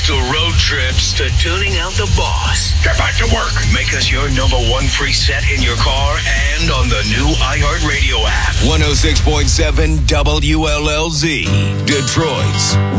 to road trips to tuning out the boss. Get back to work. Make us your number one preset in your car and on the new iHeartRadio app. 106.7 WLLZ, Detroit's